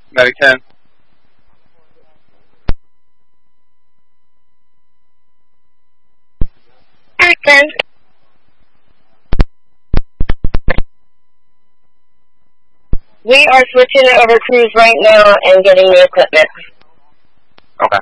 Medic 10. Okay. We are switching it over crews right now and getting the equipment. Okay.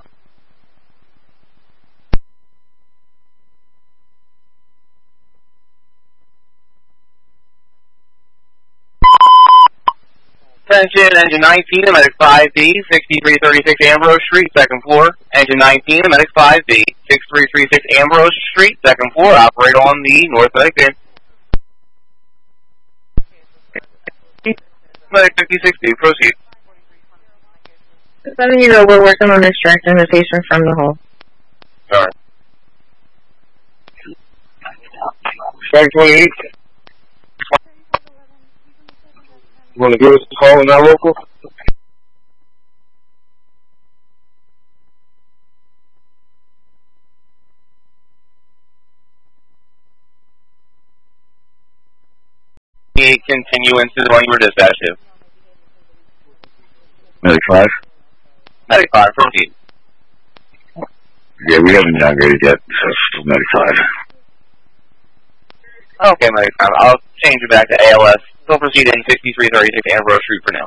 Attention, Engine 19, Medic 5B, 6336 Ambrose Street, 2nd floor. Engine 19, Medic 5B, 6336 Ambrose Street, 2nd floor. Operate on the north medic bin. Medic 56B, proceed. Just letting you know we're working on extracting the patient from the hole. Alright. Strike 28. You want to give us a call in our local? Continuance to the one you were dispatched to. Medic 5? Medic 5, proceed. Yeah, we haven't downgraded yet, so Medic 5. Okay, Medic 5. I'll change it back to ALS. Still proceed in 6336 Ambrose Street for now.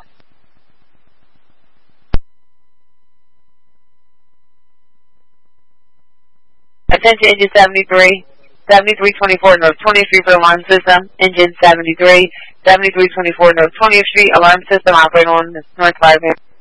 Attention engine 73, 7324 North 20th Street for alarm system. Engine 73, 7324 North 20th Street, alarm system operating on the north 5 here.